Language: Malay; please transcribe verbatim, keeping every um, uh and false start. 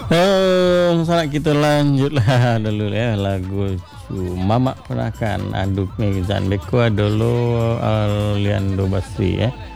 Oh, saat kita lanjutlah dulu ya lagu Mamak Penakan Aduk Mezan Beko dulu Aliando Basri ya.